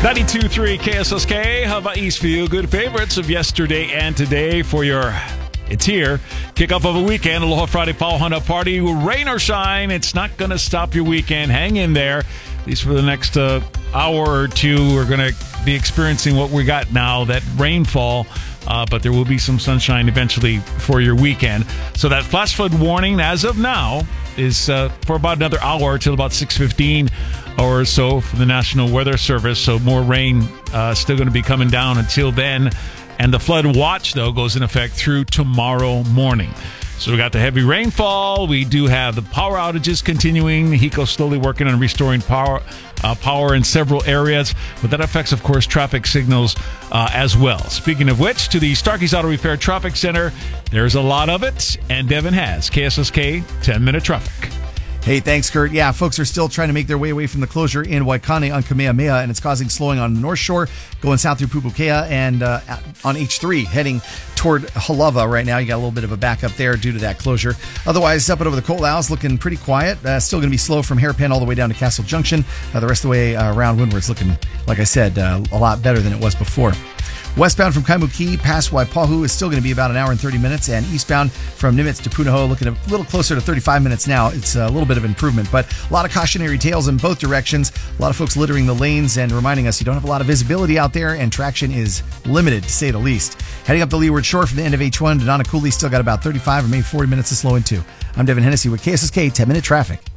92.3 KSSK, Hava Eastview. Good favorites of yesterday and today for your It's here. Kickoff of a weekend. Aloha Friday Power Hunt Party. Rain or shine, it's not going to stop your weekend. Hang in there. At least for the next hour or two, we're going to be experiencing what we got now, that rainfall. But there will be some sunshine eventually for your weekend. So that flash flood warning, as of now, is for about another hour till about 6:15 or so for the National Weather Service. So more rain still going to be coming down until then. And the flood watch, though, goes in effect through tomorrow morning. So we got the heavy rainfall. We do have the power outages continuing. HECO slowly working on restoring power in several areas. But that affects, of course, traffic signals as well. Speaking of which, to the Starkey's Auto Repair Traffic Center, there's a lot of it. And Devin has KSSK 10-minute traffic. Hey, thanks, Kurt. Yeah, folks are still trying to make their way away from the closure in Waikane on Kamehameha, and it's causing slowing on the North Shore, going south through Pupukea, and on H3 heading toward Halava right now. You got a little bit of a backup there due to that closure. Otherwise, up and over the Ko'olau's looking pretty quiet. Still going to be slow from Hairpin all the way down to Castle Junction. The rest of the way around Windward's looking, like I said, a lot better than it was before. Westbound from Kaimuki past Waipahu is still going to be about an hour and 30 minutes, and eastbound from Nimitz to Punahou looking a little closer to 35 minutes now. It's a little bit of improvement, but a lot of cautionary tales in both directions. A lot of folks littering the lanes and reminding us you don't have a lot of visibility out there, and traction is limited, to say the least. Heading up the Leeward Shore from the end of H1 to Nanakuli, still got about 35 or maybe 40 minutes to slow into. I'm Devin Hennessy with KSSK 10-Minute Traffic.